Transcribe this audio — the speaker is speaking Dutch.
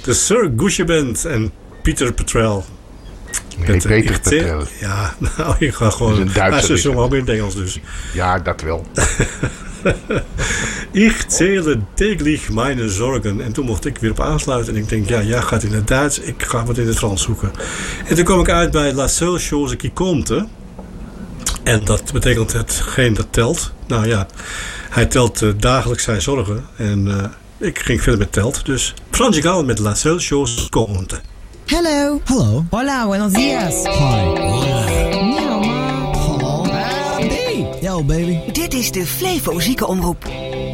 De Sir Guusje Band en Pieter Petrel. Nee, Peter Petrel. Ja, nou, ik ga gewoon... Hij zong ook in het Engels dus. Ja, dat wel. Ik zähle täglich meine Sorgen. En toen mocht ik weer op aansluiten. En ik denk, ja, jij gaat in het Duits. Ik ga wat in het Frans zoeken. En toen kwam ik uit bij La seule chose qui compte. En dat betekent hetgeen dat telt. Nou ja, hij telt dagelijks zijn zorgen. En ik ging verder met telt. Dus Frans Gal met La seule chose qui compte. Hello. Hello. Hola, buenos días. Hi. Hola. Hello, ma. Hello. Howdy. Yo, baby. Dit is de Flevo Ziekenomroep.